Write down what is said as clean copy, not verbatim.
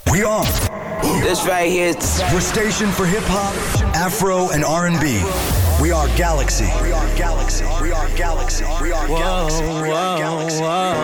We are. This right here is We're stationed for hip hop, Afro, and R&B. We are Galaxy. We are Galaxy. We are Galaxy. We are Galaxy. We are Galaxy.